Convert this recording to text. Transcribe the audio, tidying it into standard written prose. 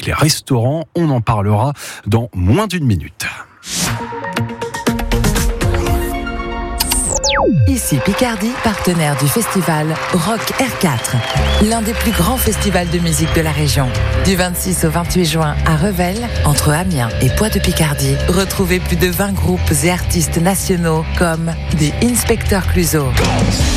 les restaurants. On en parlera dans moins d'une minute. Ici Picardie, partenaire du festival Rock R4, l'un des plus grands festivals de musique de la région. Du 26 au 28 juin à Revel, entre Amiens et Poix-de-Picardie, retrouvez plus de 20 groupes et artistes nationaux comme des Inspecteur Clouseau,